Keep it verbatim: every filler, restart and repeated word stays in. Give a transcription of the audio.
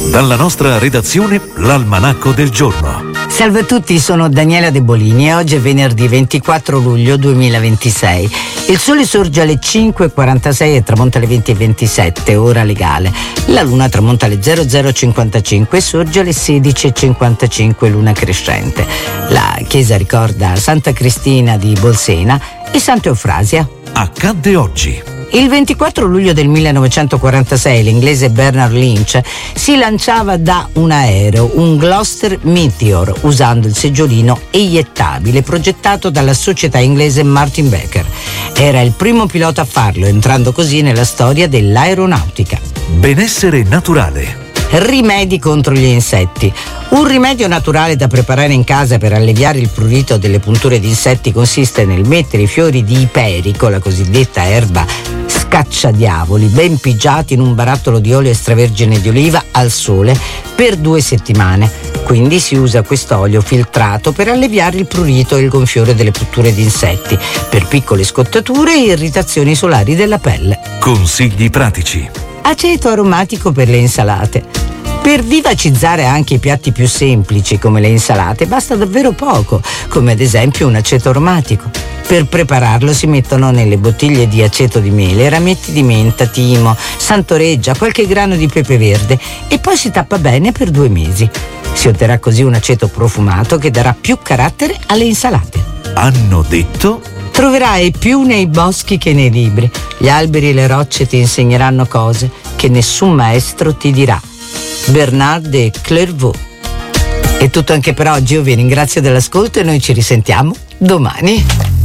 Dalla nostra redazione, l'Almanacco del giorno. Salve a tutti, sono Daniela De Bolini e oggi è venerdì ventiquattro luglio duemilaventisei. Il sole sorge alle cinque e quarantasei e tramonta alle venti e ventisette, ora legale. La luna tramonta alle zero zero cinquantacinque e sorge alle sedici e cinquantacinque, luna crescente. La chiesa ricorda Santa Cristina di Bolsena e Santa Eufrasia. Accadde oggi. Il ventiquattro luglio del millenovecentoquarantasei l'inglese Bernard Lynch si lanciava da un aereo, un Gloster Meteor, usando il seggiolino eiettabile progettato dalla società inglese Martin Baker. Era il primo pilota a farlo, entrando così nella storia dell'aeronautica. Benessere naturale. Rimedi contro gli insetti. Un rimedio naturale da preparare in casa per alleviare il prurito delle punture di insetti consiste nel mettere i fiori di iperico, la cosiddetta erba scacciadiavoli, ben pigiati in un barattolo di olio extravergine di oliva al sole per due settimane. Quindi si usa quest'olio filtrato per alleviare il prurito e il gonfiore delle punture di insetti, per piccole scottature e irritazioni solari della pelle. Consigli pratici. Aceto aromatico per le insalate. Per vivacizzare anche i piatti più semplici come le insalate basta davvero poco, come ad esempio un aceto aromatico. Per prepararlo si mettono nelle bottiglie di aceto di mele rametti di menta, timo, santoreggia, qualche grano di pepe verde e poi si tappa bene per due mesi. Si otterrà così un aceto profumato che darà più carattere alle insalate. Hanno detto... Troverai più nei boschi che nei libri. Gli alberi e le rocce ti insegneranno cose che nessun maestro ti dirà. Bernard de Clairvaux. È tutto anche per oggi, io vi ringrazio dell'ascolto e noi ci risentiamo domani.